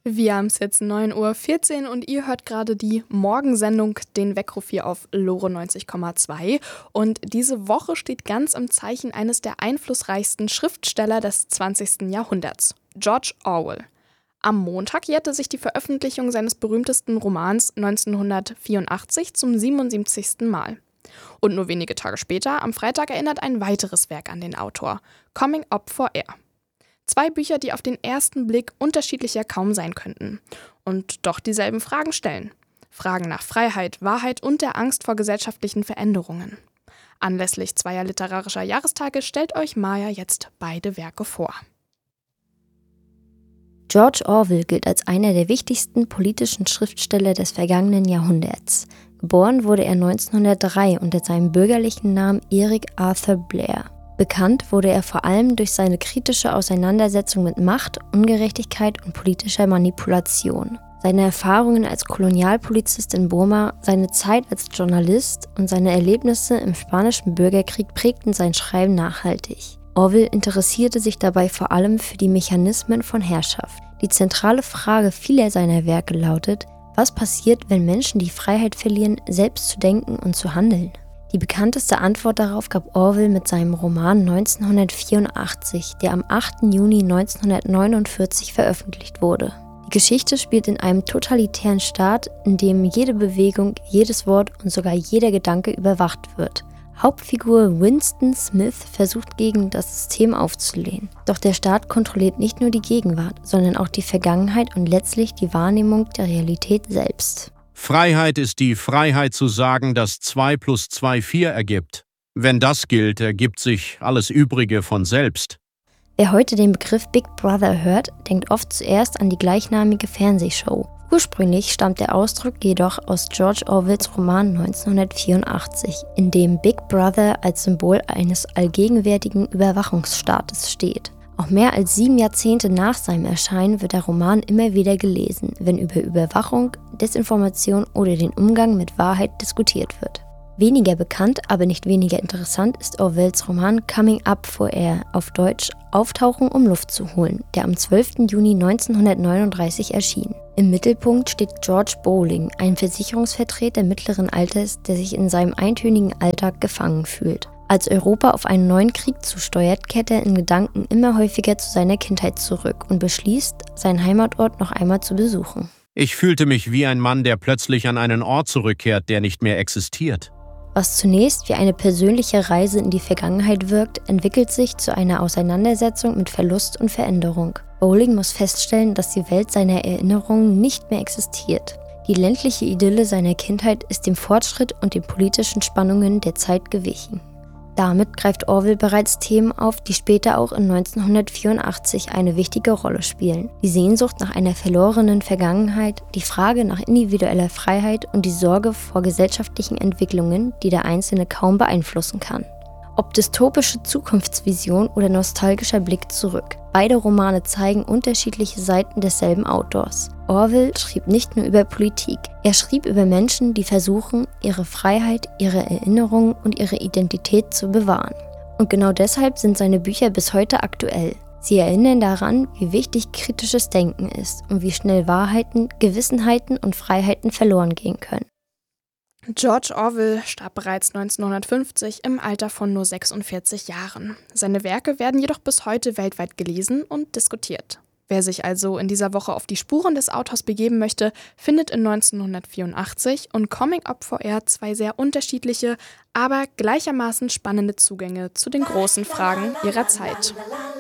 Wir haben es jetzt 9:14 Uhr und ihr hört gerade die Morgensendung, den Weckruf hier auf Lore 90,2. Und diese Woche steht ganz im Zeichen eines der einflussreichsten Schriftsteller des 20. Jahrhunderts, George Orwell. Am Montag jährte sich die Veröffentlichung seines berühmtesten Romans 1984 zum 77. Mal. Und nur wenige Tage später, am Freitag, erinnert ein weiteres Werk an den Autor, Coming Up for Air. 2 Bücher, die auf den ersten Blick unterschiedlicher kaum sein könnten und doch dieselben Fragen stellen. Fragen nach Freiheit, Wahrheit und der Angst vor gesellschaftlichen Veränderungen. Anlässlich 2 literarischer Jahrestage stellt euch Maja jetzt beide Werke vor. George Orwell gilt als einer der wichtigsten politischen Schriftsteller des vergangenen Jahrhunderts. Geboren wurde er 1903 unter seinem bürgerlichen Namen Eric Arthur Blair. Bekannt wurde er vor allem durch seine kritische Auseinandersetzung mit Macht, Ungerechtigkeit und politischer Manipulation. Seine Erfahrungen als Kolonialpolizist in Burma, seine Zeit als Journalist und seine Erlebnisse im Spanischen Bürgerkrieg prägten sein Schreiben nachhaltig. Orwell interessierte sich dabei vor allem für die Mechanismen von Herrschaft. Die zentrale Frage vieler seiner Werke lautet: Was passiert, wenn Menschen die Freiheit verlieren, selbst zu denken und zu handeln? Die bekannteste Antwort darauf gab Orwell mit seinem Roman 1984, der am 8. Juni 1949 veröffentlicht wurde. Die Geschichte spielt in einem totalitären Staat, in dem jede Bewegung, jedes Wort und sogar jeder Gedanke überwacht wird. Hauptfigur Winston Smith versucht gegen das System aufzulehnen. Doch der Staat kontrolliert nicht nur die Gegenwart, sondern auch die Vergangenheit und letztlich die Wahrnehmung der Realität selbst. Freiheit ist die Freiheit zu sagen, dass 2 + 2 4 ergibt. Wenn das gilt, ergibt sich alles Übrige von selbst. Wer heute den Begriff Big Brother hört, denkt oft zuerst an die gleichnamige Fernsehshow. Ursprünglich stammt der Ausdruck jedoch aus George Orwells Roman 1984, in dem Big Brother als Symbol eines allgegenwärtigen Überwachungsstaates steht. Auch mehr als 7 Jahrzehnte nach seinem Erscheinen wird der Roman immer wieder gelesen, wenn über Überwachung, Desinformation oder den Umgang mit Wahrheit diskutiert wird. Weniger bekannt, aber nicht weniger interessant ist Orwells Roman Coming Up for Air, auf Deutsch Auftauchen, um Luft zu holen, der am 12. Juni 1939 erschien. Im Mittelpunkt steht George Bowling, ein Versicherungsvertreter mittleren Alters, der sich in seinem eintönigen Alltag gefangen fühlt. Als Europa auf einen neuen Krieg zusteuert, kehrt er in Gedanken immer häufiger zu seiner Kindheit zurück und beschließt, seinen Heimatort noch einmal zu besuchen. Ich fühlte mich wie ein Mann, der plötzlich an einen Ort zurückkehrt, der nicht mehr existiert. Was zunächst wie eine persönliche Reise in die Vergangenheit wirkt, entwickelt sich zu einer Auseinandersetzung mit Verlust und Veränderung. Bowling muss feststellen, dass die Welt seiner Erinnerungen nicht mehr existiert. Die ländliche Idylle seiner Kindheit ist dem Fortschritt und den politischen Spannungen der Zeit gewichen. Damit greift Orwell bereits Themen auf, die später auch in 1984 eine wichtige Rolle spielen. Die Sehnsucht nach einer verlorenen Vergangenheit, die Frage nach individueller Freiheit und die Sorge vor gesellschaftlichen Entwicklungen, die der Einzelne kaum beeinflussen kann. Ob dystopische Zukunftsvision oder nostalgischer Blick zurück. Beide Romane zeigen unterschiedliche Seiten desselben Autors. Orwell schrieb nicht nur über Politik. Er schrieb über Menschen, die versuchen, ihre Freiheit, ihre Erinnerungen und ihre Identität zu bewahren. Und genau deshalb sind seine Bücher bis heute aktuell. Sie erinnern daran, wie wichtig kritisches Denken ist und wie schnell Wahrheiten, Gewissenheiten und Freiheiten verloren gehen können. George Orwell starb bereits 1950 im Alter von nur 46 Jahren. Seine Werke werden jedoch bis heute weltweit gelesen und diskutiert. Wer sich also in dieser Woche auf die Spuren des Autors begeben möchte, findet in 1984 und Coming Up for Air 2 sehr unterschiedliche, aber gleichermaßen spannende Zugänge zu den großen Fragen ihrer Zeit.